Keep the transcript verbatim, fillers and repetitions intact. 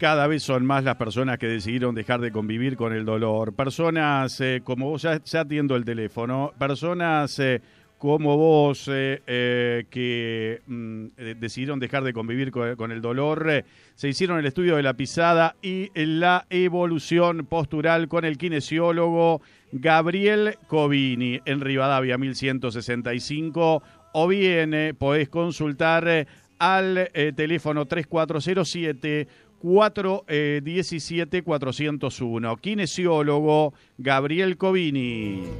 cada vez son más las personas que decidieron dejar de convivir con el dolor. Personas eh, como vos, ya, ya atiendo el teléfono, personas eh, como vos eh, eh, que mm, decidieron dejar de convivir con, con el dolor, eh, se hicieron el estudio de la pisada y la evolución postural con el kinesiólogo Gabriel Covini en Rivadavia mil ciento sesenta y cinco, o bien eh, podés consultar eh, al eh, teléfono tres cuatro cero siete, cuatro uno siete, cuatro cero uno. Kinesiólogo Gabriel Covini.